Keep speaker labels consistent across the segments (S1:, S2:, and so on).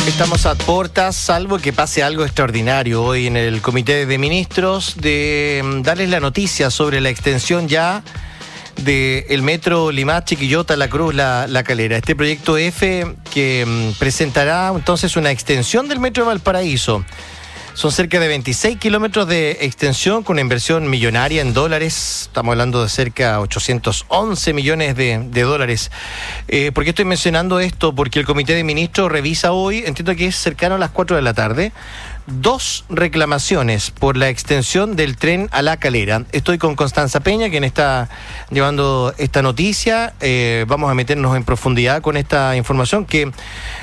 S1: Estamos a puertas, salvo que pase algo extraordinario hoy en el Comité de Ministros, de darles la noticia sobre la extensión ya del metro Limache, Quillota, La Cruz, La Calera. Este proyecto F que presentará entonces una extensión del metro de Valparaíso. Son cerca de 26 kilómetros de extensión con una inversión millonaria en dólares. Estamos hablando de cerca de 811 millones de dólares. ¿Por qué estoy mencionando esto? Porque el Comité de Ministros revisa hoy, entiendo que es cercano a las 4 de la tarde, 2 reclamaciones por la extensión del tren a La Calera. Estoy con Constanza Peña, quien está llevando esta noticia. Vamos a meternos en profundidad con esta información que,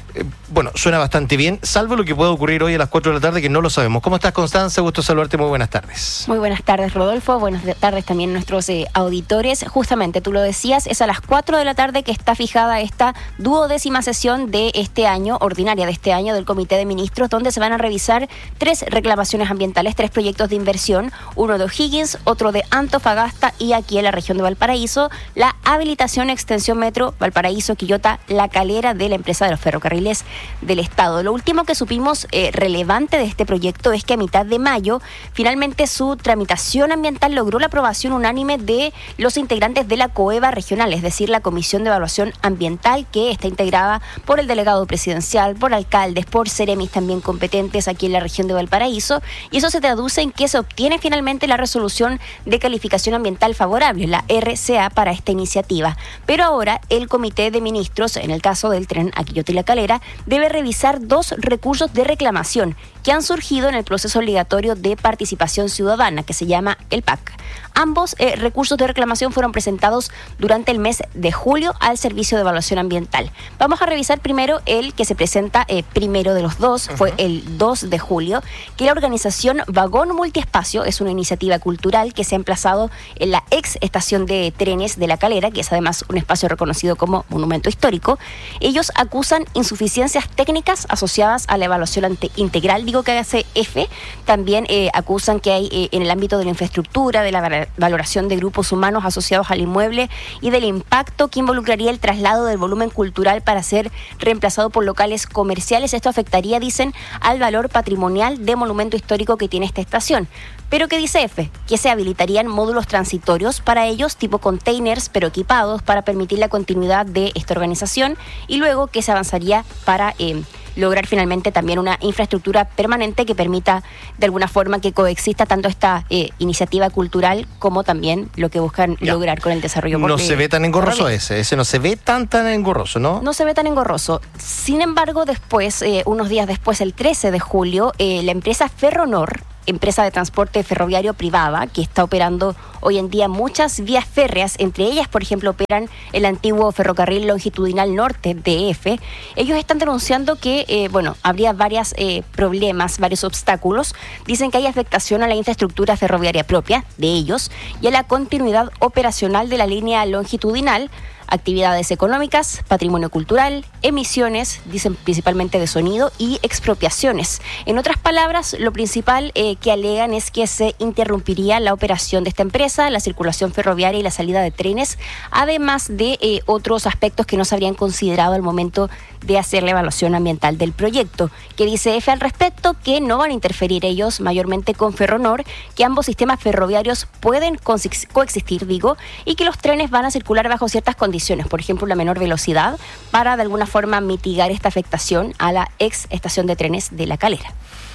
S1: suena bastante bien, salvo lo que pueda ocurrir hoy a las 4 de la tarde, que no lo sabemos. ¿Cómo estás, Constanza? Gusto saludarte, muy buenas tardes.
S2: Muy buenas tardes, Rodolfo. Buenas tardes también a nuestros auditores. Justamente, tú lo decías, es a las 4 de la tarde que está fijada esta 12ª sesión de este año, ordinaria de este año, del Comité de Ministros, donde se van a revisar 3 reclamaciones ambientales, 3 proyectos de inversión, uno de O'Higgins, otro de Antofagasta y aquí en la región de Valparaíso, la habilitación extensión metro Valparaíso, Quillota, La Calera de la empresa de los ferrocarriles del Estado. Lo último que supimos relevante de este proyecto es que a mitad de mayo, finalmente su tramitación ambiental logró la aprobación unánime de los integrantes de la COEVA regional, es decir, la Comisión de Evaluación Ambiental, que está integrada por el delegado presidencial, por alcaldes, por seremis también competentes aquí en la región de Valparaíso, y eso se traduce en que se obtiene finalmente la resolución de calificación ambiental favorable, la RCA, para esta iniciativa. Pero ahora el Comité de Ministros, en el caso del tren a Quillota y La Calera, debe revisar 2 recursos de reclamación que han surgido en el proceso obligatorio de participación ciudadana, que se llama el PAC. Ambos recursos de reclamación fueron presentados durante el mes de julio al Servicio de Evaluación Ambiental. Vamos a revisar primero el que se presenta primero de los 2, fue el 2 de julio, que la organización Vagón Multiespacio es una iniciativa cultural que se ha emplazado en la ex estación de trenes de La Calera, que es además un espacio reconocido como monumento histórico. Ellos acusan insuficiencias técnicas asociadas a la evaluación integral, digo que hace F. También acusan que hay en el ámbito de la infraestructura, de la valoración de grupos humanos asociados al inmueble y del impacto que involucraría el traslado del volumen cultural para ser reemplazado por locales comerciales. Esto afectaría, dicen, al valor patrimonial de monumento histórico que tiene esta estación. Pero ¿qué dice F? Que se habilitarían módulos transitorios para ellos, tipo containers, pero equipados para permitir la continuidad de esta organización, y luego que se avanzaría para lograr finalmente también una infraestructura permanente que permita de alguna forma que coexista tanto esta iniciativa cultural como también lo que buscan lograr con el desarrollo.
S1: No se ve tan engorroso ese no se ve tan engorroso, ¿no?
S2: No se ve tan engorroso. Sin embargo, después, unos días después, el 13 de julio, la empresa Ferronor, empresa de transporte ferroviario privada que está operando hoy en día muchas vías férreas, entre ellas, por ejemplo, operan el antiguo ferrocarril longitudinal norte DF. Ellos están denunciando que, habría varios problemas, varios obstáculos. Dicen que hay afectación a la infraestructura ferroviaria propia de ellos y a la continuidad operacional de la línea longitudinal, actividades económicas, patrimonio cultural, emisiones, dicen principalmente de sonido, y expropiaciones. En otras palabras, lo principal que alegan es que se interrumpiría la operación de esta empresa, la circulación ferroviaria y la salida de trenes, además de otros aspectos que no se habrían considerado al momento de hacer la evaluación ambiental del proyecto. Que dice F al respecto, que no van a interferir ellos mayormente con Ferronor, que ambos sistemas ferroviarios pueden coexistir, y que los trenes van a circular bajo ciertas condiciones, por ejemplo, la menor velocidad, para de alguna forma mitigar esta afectación a la ex estación de trenes de La Calera.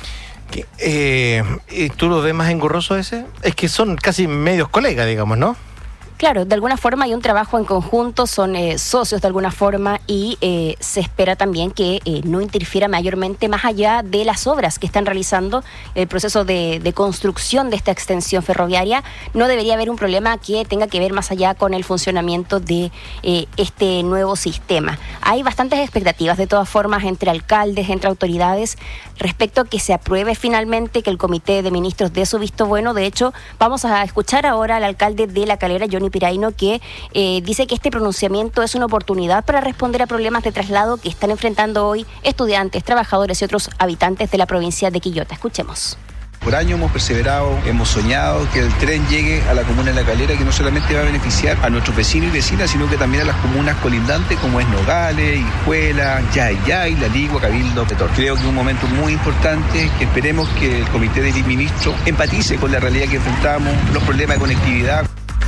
S1: ¿Tú lo ves más engorroso ese? Es que son casi medios colegas, digamos, ¿no?
S2: Claro, de alguna forma hay un trabajo en conjunto, son socios de alguna forma y se espera también que no interfiera mayormente más allá de las obras que están realizando, el proceso de construcción de esta extensión ferroviaria. No debería haber un problema que tenga que ver más allá con el funcionamiento de este nuevo sistema. Hay bastantes expectativas de todas formas entre alcaldes, entre autoridades, respecto a que se apruebe finalmente, que el Comité de Ministros dé su visto bueno. De hecho, vamos a escuchar ahora al alcalde de La Calera, Johnny Piraino, que dice que este pronunciamiento es una oportunidad para responder a problemas de traslado que están enfrentando hoy estudiantes, trabajadores y otros habitantes de la provincia de Quillota. Escuchemos.
S3: Por años hemos perseverado, hemos soñado que el tren llegue a la comuna de La Calera, que no solamente va a beneficiar a nuestros vecinos y vecinas, sino que también a las comunas colindantes como es Nogales, Hijuela, Yayay, La Ligua, Cabildo, Petor. Creo que es un momento muy importante, que esperemos que el Comité de Ministros empatice con la realidad que enfrentamos, los problemas de conectividad.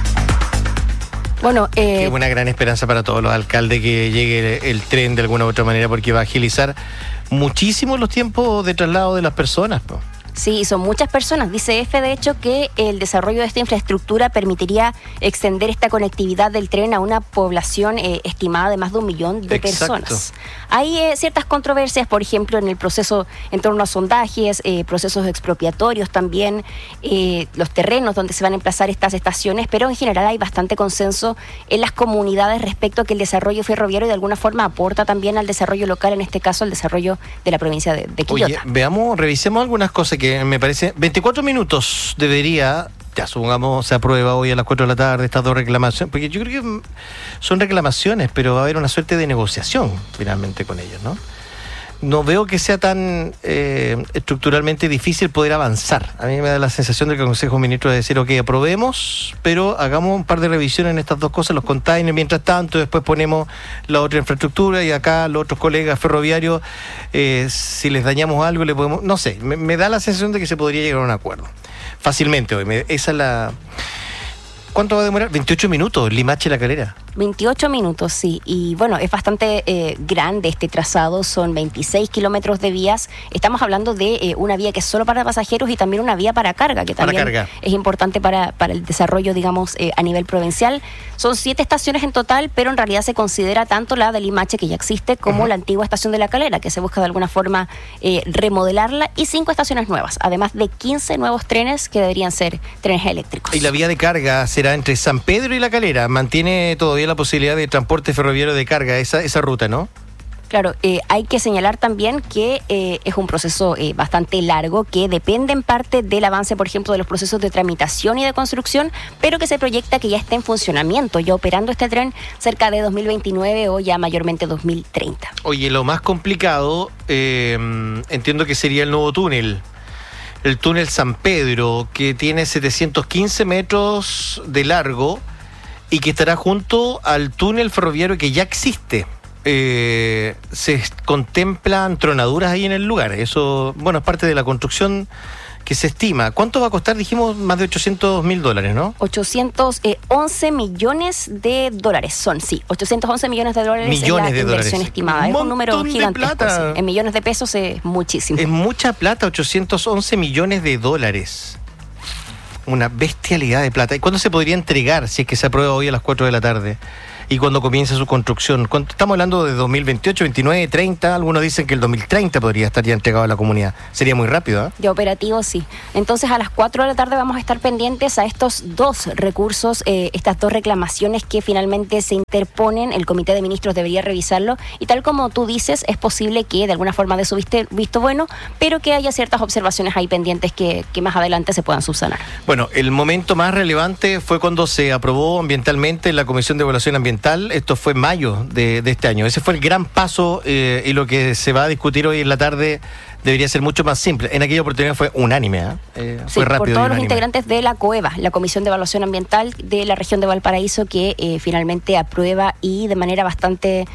S1: Bueno, es una gran esperanza para todos los alcaldes que llegue el tren de alguna u otra manera, porque va a agilizar muchísimo los tiempos de traslado de las personas, ¿no?
S2: Sí, son muchas personas. Dice EFE, de hecho, que el desarrollo de esta infraestructura permitiría extender esta conectividad del tren a una población estimada de más de 1 millón de personas. Hay ciertas controversias, por ejemplo, en el proceso en torno a sondajes, procesos expropiatorios también, los terrenos donde se van a emplazar estas estaciones, pero en general hay bastante consenso en las comunidades respecto a que el desarrollo ferroviario de alguna forma aporta también al desarrollo local, en este caso al desarrollo de la provincia de Quillota.
S1: Oye, revisemos algunas cosas que me parece. 24 minutos debería, ya supongamos se aprueba hoy a las 4 de la tarde estas 2 reclamaciones, porque yo creo que son reclamaciones, pero va a haber una suerte de negociación finalmente con ellos, ¿no? No veo que sea tan estructuralmente difícil poder avanzar. A mí me da la sensación de que el Consejo de Ministros va a decir, ok, aprobemos, pero hagamos un par de revisiones en estas 2 cosas, los containers mientras tanto, después ponemos la otra infraestructura y acá los otros colegas ferroviarios, si les dañamos algo, le podemos... No sé, me da la sensación de que se podría llegar a un acuerdo. Fácilmente hoy. Esa es la... ¿Cuánto va a demorar? 28 minutos, Limache-La Calera.
S2: 28 minutos, sí. Y bueno, es bastante grande este trazado, son 26 kilómetros de vías. Estamos hablando de una vía que es solo para pasajeros y también una vía para carga, que también es importante para el desarrollo, digamos, a nivel provincial. Son 7 estaciones en total, pero en realidad se considera tanto la de Limache, que ya existe, como la antigua estación de La Calera, que se busca de alguna forma remodelarla, y 5 estaciones nuevas, además de 15 nuevos trenes que deberían ser trenes eléctricos.
S1: Y la vía de carga será entre San Pedro y La Calera. Mantiene todavía la posibilidad de transporte ferroviario de carga, esa ruta, ¿no?
S2: Claro, hay que señalar también que es un proceso bastante largo, que depende en parte del avance, por ejemplo, de los procesos de tramitación y de construcción, pero que se proyecta que ya esté en funcionamiento, ya operando este tren cerca de 2029 o ya mayormente 2030.
S1: Oye, lo más complicado, entiendo que sería el nuevo túnel. El túnel San Pedro, que tiene 715 metros de largo y que estará junto al túnel ferroviario que ya existe. Se contemplan tronaduras ahí en el lugar. Eso, bueno, es parte de la construcción que se estima. ¿Cuánto va a costar? Dijimos más de $800.000, ¿no?
S2: 811 millones de dólares son, sí. 811 millones de dólares es la inversión estimada. Es un número gigantesco. Sí. En millones de pesos es muchísimo.
S1: Es mucha plata, 811 millones de dólares. Una bestialidad de plata. ¿Y cuándo se podría entregar si es que se aprueba hoy a las 4 de la tarde? ¿Y cuando comience su construcción? Estamos hablando de 2028, 29, 30. Algunos dicen que el 2030 podría estar ya entregado a la comunidad. Sería muy rápido, ¿eh?
S2: De operativo, sí. Entonces, a las 4 de la tarde vamos a estar pendientes a estos 2 recursos, estas 2 reclamaciones que finalmente se interponen. El Comité de Ministros debería revisarlo. Y tal como tú dices, es posible que de alguna forma dé su visto bueno, pero que haya ciertas observaciones ahí pendientes que más adelante se puedan subsanar.
S1: Bueno, el momento más relevante fue cuando se aprobó ambientalmente en la Comisión de Evaluación Ambiental. Esto fue en mayo de este año. Ese fue el gran paso, y lo que se va a discutir hoy en la tarde debería ser mucho más simple. En aquella oportunidad fue unánime,
S2: sí, fue rápido. Por todos los integrantes de la COEVA, la Comisión de Evaluación Ambiental de la región de Valparaíso, que finalmente aprueba y de manera bastante,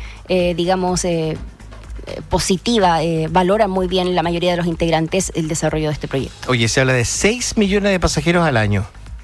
S2: positiva, valora muy bien la mayoría de los integrantes el desarrollo de este proyecto.
S1: Oye, se habla de 6 millones de pasajeros al año.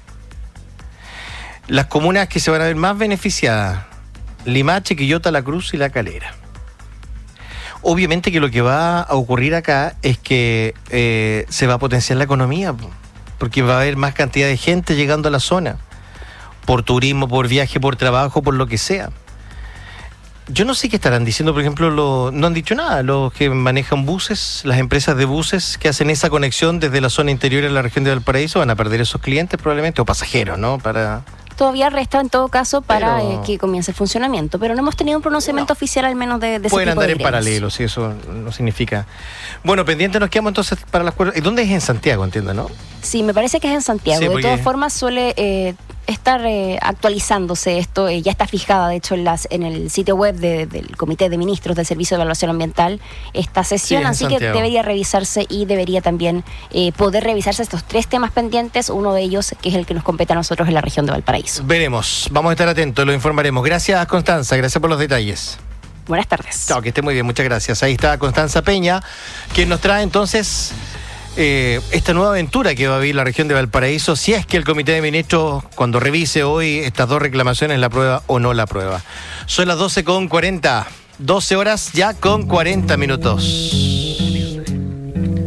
S1: Las comunas que se van a ver más beneficiadas: Limache, Quillota, La Cruz y La Calera. Obviamente que lo que va a ocurrir acá es que se va a potenciar la economía, porque va a haber más cantidad de gente llegando a la zona, por turismo, por viaje, por trabajo, por lo que sea. Yo no sé qué estarán diciendo, por ejemplo, no han dicho nada los que manejan buses, las empresas de buses que hacen esa conexión desde la zona interior a la región de Valparaíso. Van a perder esos clientes probablemente, o pasajeros, ¿no?
S2: Todavía resta en todo caso para que comience el funcionamiento, pero no hemos tenido un pronunciamiento oficial al menos de ese
S1: pueden
S2: tipo
S1: andar
S2: de
S1: en paralelo, si eso no significa. Bueno, pendiente nos quedamos entonces para las 4. ¿Dónde es? En Santiago, entiendo, ¿no?
S2: Sí, me parece que es en Santiago. Sí, de todas formas suele estar actualizándose esto. Ya está fijada, de hecho, en el sitio web del Comité de Ministros del Servicio de Evaluación Ambiental esta sesión,
S1: sí,
S2: así
S1: Santiago.
S2: que debería revisarse y debería también poder revisarse estos 3 temas pendientes, uno de ellos que es el que nos compete a nosotros en la región de Valparaíso.
S1: Veremos, vamos a estar atentos, lo informaremos. Gracias, Constanza, gracias por los detalles.
S2: Buenas tardes.
S1: Chao, que esté muy bien, muchas gracias. Ahí está Constanza Peña, quien nos trae entonces esta nueva aventura que va a vivir la región de Valparaíso, si es que el Comité de Ministros, cuando revise hoy estas 2 reclamaciones, la prueba o no la prueba. Son las 12:40, 12 horas ya con 40 minutos.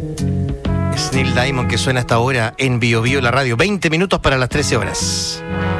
S1: Es Neil Diamond que suena hasta ahora en Bio Bio, la radio. 20 minutos para las 13 horas.